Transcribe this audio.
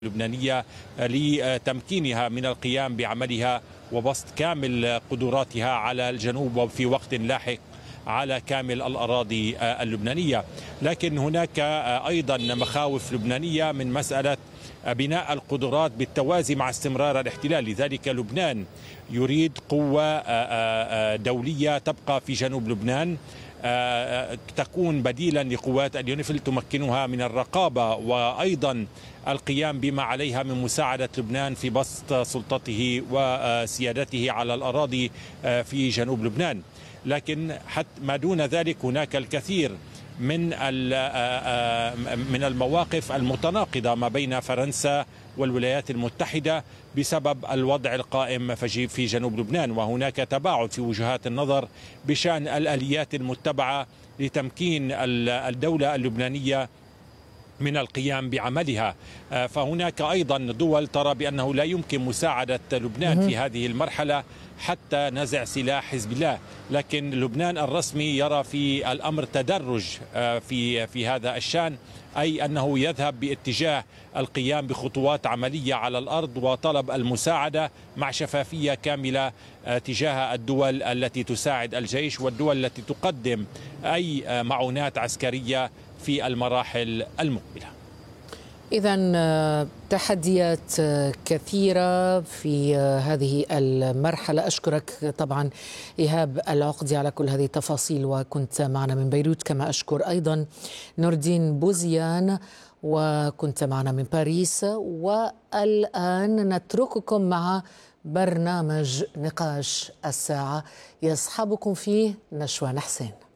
اللبنانية لتمكينها من القيام بعملها وبسط كامل قدراتها على الجنوب وفي وقت لاحق على كامل الأراضي اللبنانية. لكن هناك أيضا مخاوف لبنانية من مسألة بناء القدرات بالتوازي مع استمرار الاحتلال. لذلك لبنان يريد قوة دولية تبقى في جنوب لبنان، تكون بديلا لقوات اليونيفيل تمكنها من الرقابة وأيضا القيام بما عليها من مساعدة لبنان في بسط سلطته وسيادته على الأراضي في جنوب لبنان. لكن حتى ما دون ذلك هناك الكثير من المواقف المتناقضة ما بين فرنسا والولايات المتحدة بسبب الوضع القائم في جنوب لبنان، وهناك تباعد في وجهات النظر بشأن الآليات المتبعة لتمكين الدولة اللبنانية من القيام بعملها. فهناك أيضا دول ترى بأنه لا يمكن مساعدة لبنان في هذه المرحلة حتى نزع سلاح حزب الله، لكن لبنان الرسمي يرى في الأمر تدرج في هذا الشأن، أي أنه يذهب باتجاه القيام بخطوات عملية على الأرض وطلب المساعدة مع شفافية كاملة تجاه الدول التي تساعد الجيش والدول التي تقدم أي معونات عسكرية في المراحل المقبلة. إذن تحديات كثيرة في هذه المرحلة. أشكرك طبعا إيهاب العقدي على كل هذه التفاصيل وكنت معنا من بيروت، كما أشكر أيضا نوردين بوزيان وكنت معنا من باريس. والآن نترككم مع برنامج نقاش الساعة يصحبكم فيه نشوان حسين.